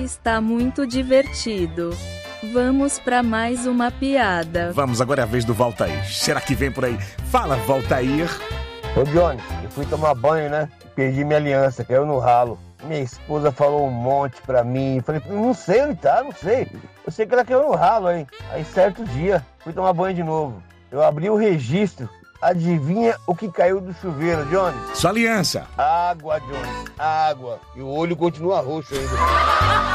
está muito divertido. Vamos para mais uma piada. Vamos, agora é a vez do Valtair. Será que vem por aí? Fala, Valtair. Ô, Johnny, eu fui tomar banho, né? Perdi minha aliança, caiu no ralo. Minha esposa falou um monte pra mim. Falei, não sei onde tá, não sei. Eu sei que ela caiu no ralo, hein? Aí, certo dia, fui tomar banho de novo. Eu abri o registro. Adivinha o que caiu do chuveiro, Johnny? Sua aliança. Água, Johnny. Água. E o olho continua roxo ainda.